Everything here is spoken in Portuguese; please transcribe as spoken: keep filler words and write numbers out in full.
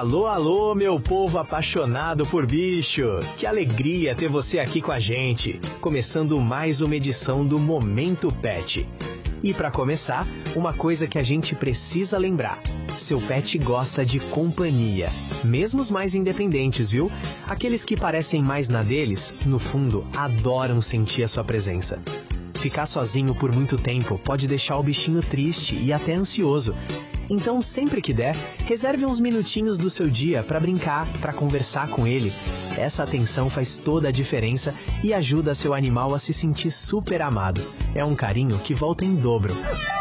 Alô, alô, meu povo apaixonado por bicho! Que alegria ter você aqui com a gente, começando mais uma edição do Momento Pet. E para começar, uma coisa que a gente precisa lembrar: seu pet gosta de companhia, mesmo os mais independentes, viu? Aqueles que parecem mais na deles, no fundo, adoram sentir a sua presença. Ficar sozinho por muito tempo pode deixar o bichinho triste e até ansioso. Então, sempre que der, reserve uns minutinhos do seu dia para brincar, para conversar com ele. Essa atenção faz toda a diferença e ajuda seu animal a se sentir super amado. É um carinho que volta em dobro.